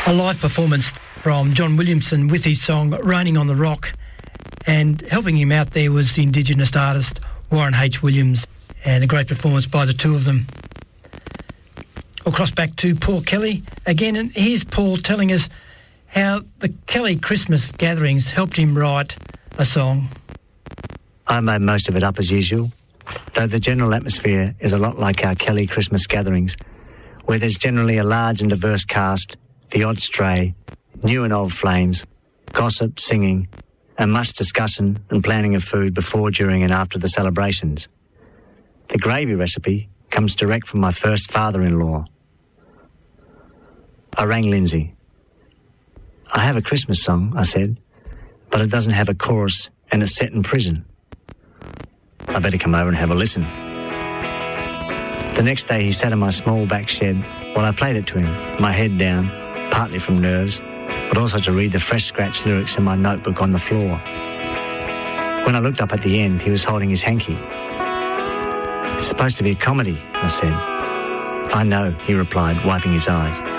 A live performance from John Williamson with his song Raining on the Rock, and helping him out there was the Indigenous artist Warren H. Williams, and a great performance by the two of them. We'll cross back to Paul Kelly again, and here's Paul telling us how the Kelly Christmas gatherings helped him write a song. I made most of it up as usual, though the general atmosphere is a lot like our Kelly Christmas gatherings, where there's generally a large and diverse cast, the odd stray, new and old flames, gossip, singing, and much discussion and planning of food before, during and after the celebrations. The gravy recipe comes direct from my first father-in-law. I rang Lindsay. "I have a Christmas song," I said, "but it doesn't have a chorus and it's set in prison. I better come over and have a listen." The next day he sat in my small back shed while I played it to him, my head down, partly from nerves, but also to read the fresh scratched lyrics in my notebook on the floor. When I looked up at the end, he was holding his hanky. "It's supposed to be a comedy," I said. "I know," he replied, wiping his eyes.